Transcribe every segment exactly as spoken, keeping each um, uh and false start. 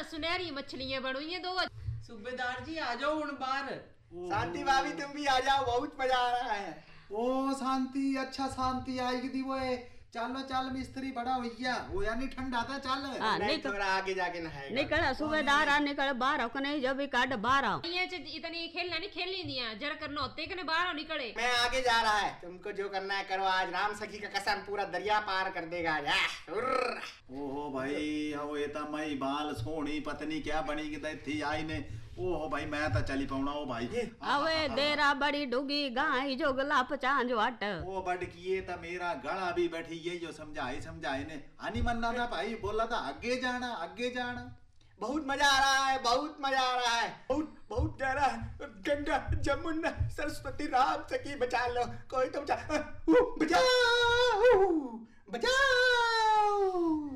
सुनहरी मछलियां बनी है दो। सूबेदार जी आ जाओ हुण बाहर। शांति भाभी तुम भी आ जाओ, बहुत मजा आ रहा है। ओ शांति, अच्छा शांति आएगी दी वो। चलो चल मिस्त्री बड़ा भैया वो यानी ठंडा था चल। हाँ, नहीं थोड़ा आगे जाके नहाएगा। निकल सूबेदार आ निकल बाहर आओ कने जब भी काट बाहर आओ। ये इतनी खेलना नहीं खेलनी दिया जरा करना होते कने बाहर आओ निकले। मैं आगे जा रहा है, तुमको जो करना है करो। आज राम सखी का कसम पूरा दरिया पार कर देगा आज। ओहो भाई हो ये ता मई बाल सोनी पत्नी क्या बनी कि थी आई ने। ओहो भाई मैं तो चली पाऊना। ओ भाई अवे देरा बड़ी डुगी गाय जो गला पचान जो हट। ओ बड़ किए ता मेरा गला भी बैठी ये जो समझाई समझाई ने आनी मन्ना था भाई, बोला था आगे जाना आगे जाना। बहुत मजा आ रहा है, बहुत मजा आ रहा है, बहुत बहुत गहरा है। गंगा जमुना सरस्वती राम सखी बचा लो, कोई तो बचा बचाओ बचाओ।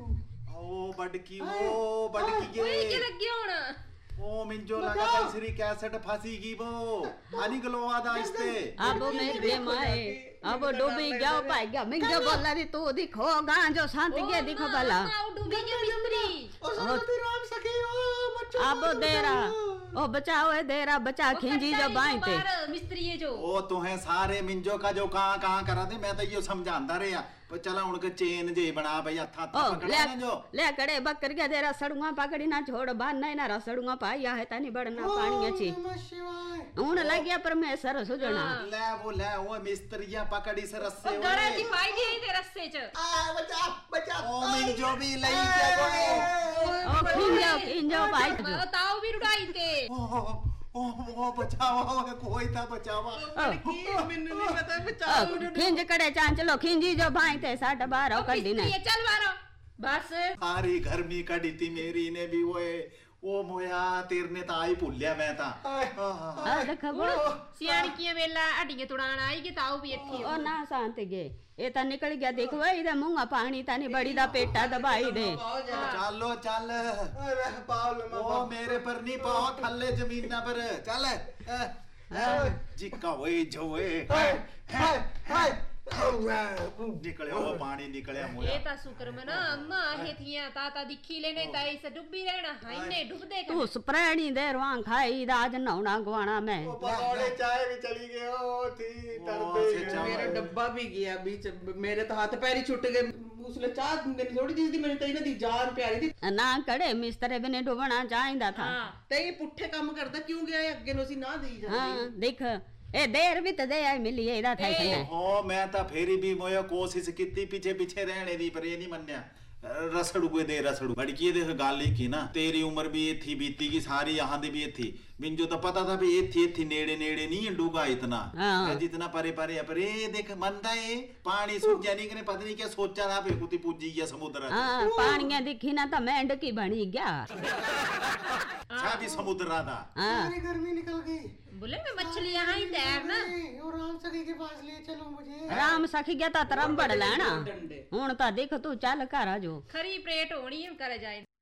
ओ बड़की ओ बड़की ओए ये क्या लग गया होना। ओ मिंजो लगा तीसरी कैसेट फंसी गई वो आनी गलोवा दा इसते। अब मेरे माए अब डूबी गया भाई गया मिंजो बोला दी तू दिखो गांजो शांति के दिखो भला। डूबी गया मिस्त्री। ओ सरस्वती राम सखी ओ बच्चों। अब देरा ओ बचाओ है देरा बचा खिंजी जो बांधते मिस्त्री है जो। ओ तुहे सारे मिंजो का जो कहां कहां करा दे मैं तो यो समझांदा रहा पर चला उनके चेन जे बना भाई हथा हथा पकड़ा ना जो ले कड़े बकर गया देरा सड़ुआ पकड़ी ना छोड़ बान नहीं ना रसड़ुआ पाया है तनी बड़ना पानी अच्छी हूं लग गया परमेश्वर सुजना। ले वो ले वो मिस्त्रिया पकड़ी से रस्से ओ गड़ा की पाई गई ते रस्से च। आ बचा बचा। ओ मिंजो भी लई के कोने। ओ खिंजो खिंजो भाई ताऊ भी रुड़ाई के। ओ ओ ओ बचाओ कोई था बचावा। मैंने नहीं पता बचाओ। खिंज कड़े चांचलो खिंजी जो भाई ते साठ बारह कर दी ने। चल बारो बस सारी गर्मी कड़ी थी मेरी ने भी वो ओ मोया तेरने ता आई भूलिया मैं ता। आ देखबो सियाणी की वेला अडिगे तुड़ाना आई के ताऊ भी इत्थी। ओ ना शांत गे ए ता निकल गया देखो इधर मुंगा पानी तानी बड़ी दा पेटा दबाई दे। चलो चल अरे पाओ ओ मेरे पर नहीं पाओ थल्ले जमीन पर चल जिक्का वही जो वे हाय हाय निकले ओ पानी निकले मोया। ये ता शुक्र मना अम्मा हे थिया ताता दिखी लेने ताई से डुबी रहना हाई ने डूब दे। तू स्प्रेणी देर वहां खाई आज नौना गवाना में। ओ पकौड़े चाय भी चली गए ओ थी तरबे। मेरा डब्बा भी गया बीच मेरे तो हाथ पैर ही छूट गए। उसने चाह देनी थोड़ी दी थी मैंने तई ना दी जान प्यारी थी ना कड़े मिस्त्री भी ने डुबना चाहिदा था। तई पुट्ठे काम करदा क्यों गया अगे नो सी ना दी जा। हां देख ए देर भी तो दे आई मिली एदा था इतने। ओ मैं ता फेरी भी मोया कोशिश कीती पीछे पीछे रहने दी पर ये नहीं मन्या। रसड़ू को दे रसड़ू बड़की देख गाली की ना तेरी उम्र भी थी बीती की सारी यहाँ दी भी थी मिंजो तो पता था भी ये थी थी नेड़े नेड़े नहीं डूगा इतना जितना परे परे परे देख मनता है पानी सूख जाने के पता नहीं क्या सोचा था फिर कुती पूजी गया समुद्र। हां पानी दिखी ना तो मेंढ की बनी गया अच्छा भी समुद्र था। सारी गर्मी निकल गई। बोले मैं मछली यहाँ ही तैरना। और राम सखी के पास ले चलो मुझे। राम सखी गया ता तरम बड़ लेना हुन ता देख तू चल कर जो खरी प्लेट होनी है करे जाए।